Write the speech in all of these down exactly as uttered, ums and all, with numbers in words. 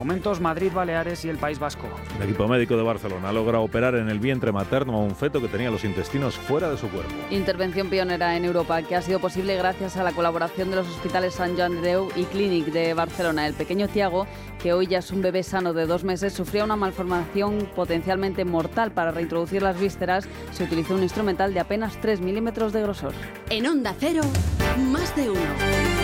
Momentos Madrid, Baleares y el País Vasco. El equipo médico de Barcelona logra operar en el vientre materno a un feto que tenía los intestinos fuera de su cuerpo. Intervención pionera en Europa que ha sido posible gracias a la colaboración de los hospitales Sant Joan de Déu y Clínic de Barcelona. El pequeño Thiago, que hoy ya es un bebé sano de dos meses, sufría una malformación potencialmente mortal. Para reintroducir las vísceras se utilizó un instrumental de apenas tres milímetros de grosor. En Onda Cero, más de uno.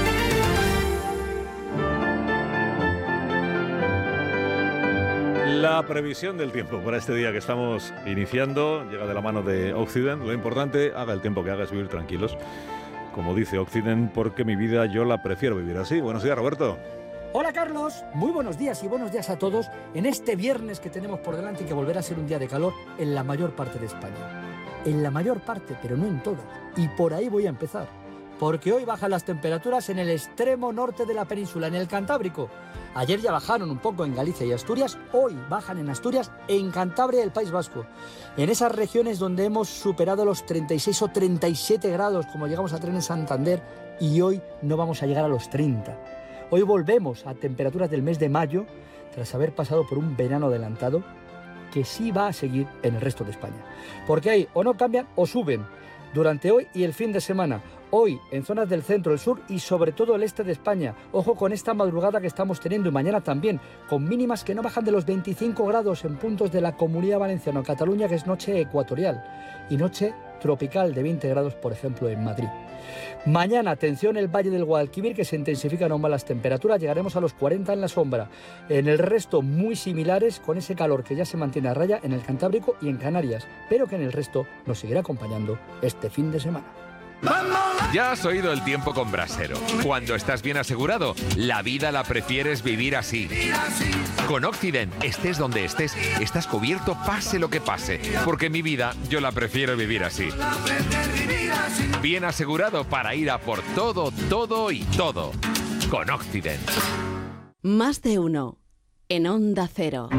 La previsión del tiempo para este día que estamos iniciando llega de la mano de Occident. Lo importante, haga el tiempo que haga, es vivir tranquilos. Como dice Occident, porque mi vida yo la prefiero vivir así. Buenos días, Roberto. Hola, Carlos. Muy buenos días y buenos días a todos en este viernes que tenemos por delante y que volverá a ser un día de calor en la mayor parte de España. En la mayor parte, pero no en todas. Y por ahí voy a empezar. Porque hoy bajan las temperaturas en el extremo norte de la península, en el Cantábrico. Ayer ya bajaron un poco en Galicia y Asturias, hoy bajan en Asturias, en Cantabria y el País Vasco. En esas regiones donde hemos superado los treinta y seis o treinta y siete grados, como llegamos a tener en Santander, y hoy no vamos a llegar a los treinta. Hoy volvemos a temperaturas del mes de mayo, tras haber pasado por un verano adelantado, que sí va a seguir en el resto de España. Porque ahí o no cambian o suben durante hoy y el fin de semana. Hoy en zonas del centro, el sur y sobre todo el este de España. Ojo con esta madrugada que estamos teniendo y mañana también, con mínimas que no bajan de los veinticinco grados en puntos de la Comunidad Valenciana o Cataluña, que es noche ecuatorial, y noche tropical de veinte grados, por ejemplo, en Madrid. Mañana, atención, el Valle del Guadalquivir, que se intensifican aún más las temperaturas, llegaremos a los cuarenta en la sombra. En el resto, muy similares, con ese calor que ya se mantiene a raya en el Cantábrico y en Canarias, pero que en el resto nos seguirá acompañando este fin de semana. Ya has oído el tiempo con Brasero. Cuando estás bien asegurado, la vida la prefieres vivir así. Con Occident, estés donde estés, estás cubierto pase lo que pase. Porque mi vida, yo la prefiero vivir así. Bien asegurado para ir a por todo, todo y todo. Con Occident. Más de uno. En Onda Cero.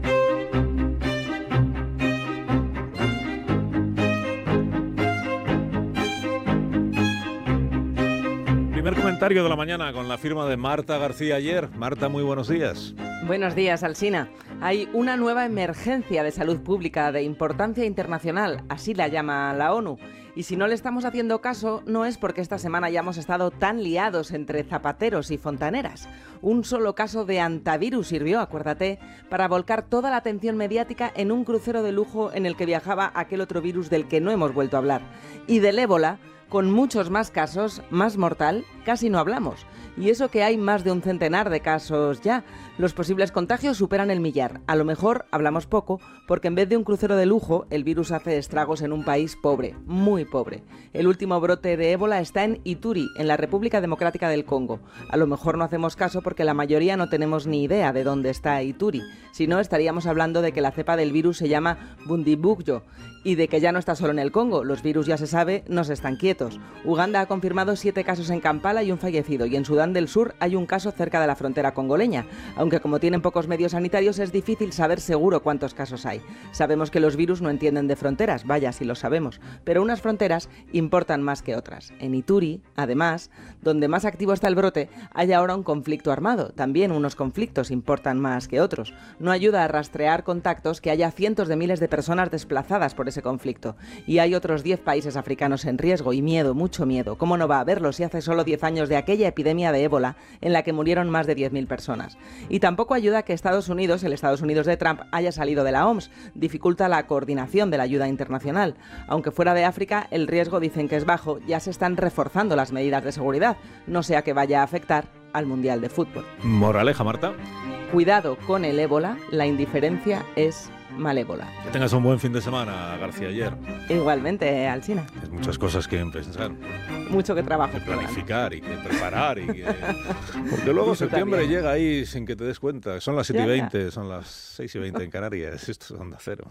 Primer comentario de la mañana con la firma de Marta García ayer. Marta, muy buenos días. Buenos días, Alsina. Hay una nueva emergencia de salud pública de importancia internacional, así la llama la ONU. Y si no le estamos haciendo caso, no es porque esta semana hayamos estado tan liados entre zapateros y fontaneras. Un solo caso de antivirus sirvió, acuérdate, para volcar toda la atención mediática en un crucero de lujo en el que viajaba aquel otro virus del que no hemos vuelto a hablar. Y del ébola, con muchos más casos, más mortal, casi no hablamos. Y eso que hay más de un centenar de casos ya. Los posibles contagios superan el millar. A lo mejor hablamos poco, porque en vez de un crucero de lujo, el virus hace estragos en un país pobre, muy pobre. El último brote de ébola está en Ituri, en la República Democrática del Congo. A lo mejor no hacemos caso porque la mayoría no tenemos ni idea de dónde está Ituri. Si no, estaríamos hablando de que la cepa del virus se llama Bundibugyo y de que ya no está solo en el Congo. Los virus, ya se sabe, no se están quietos. Uganda ha confirmado siete casos en Kampala y un fallecido, y en Sudán del Sur hay un caso cerca de la frontera congoleña, aunque como tienen pocos medios sanitarios es difícil saber seguro cuántos casos hay. Sabemos que los virus no entienden de fronteras, vaya si lo sabemos, pero unas fronteras importan más que otras. En Ituri, además, donde más activo está el brote, hay ahora un conflicto armado. También unos conflictos importan más que otros. No ayuda a rastrear contactos que haya cientos de miles de personas desplazadas por ese conflicto. Y hay otros diez países africanos en riesgo y miedo, mucho miedo. ¿Cómo no va a haberlo si hace solo diez años de aquella epidemia de ébola en la que murieron más de diez mil personas? Y tampoco ayuda que Estados Unidos, el Estados Unidos de Trump, haya salido de la O M S. Dificulta la coordinación de la ayuda internacional. Aunque fuera de África, el riesgo dicen que es bajo, ya se están reforzando las medidas de seguridad, no sea que vaya a afectar al Mundial de Fútbol. Moraleja, Marta. Cuidado con el ébola, la indiferencia es malévola. Que tengas un buen fin de semana, García ayer. Igualmente, Alsina. Hay muchas cosas que pensar. Mucho que trabajo. Que planificar y que preparar. Y que... Porque luego septiembre también llega ahí sin que te des cuenta. Son las siete y veinte, son las seis y veinte en Canarias. Esto es Onda Cero.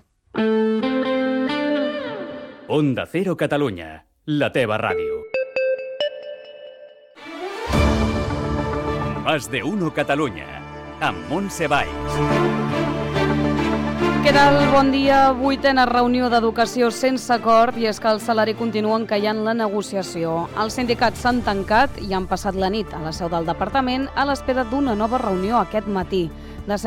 Onda Cero Catalunya, la teva ràdio. Más de uno Catalunya, amb Montse Valls. Què tal? Bon dia. Vuitena reunió d'educació sense acord, i és que el salari continua encallant la negociació. Els sindicats s'han tancat i han passat la nit a la seu del departament a l'espera d'una nova reunió aquest matí.